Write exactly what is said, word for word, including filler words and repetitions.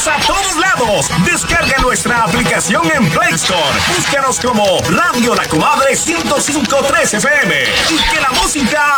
Vamos a todos lados. Descarga nuestra aplicación en Play Store. Búscanos como Radio La Comadre ciento cinco punto tres F M y que la música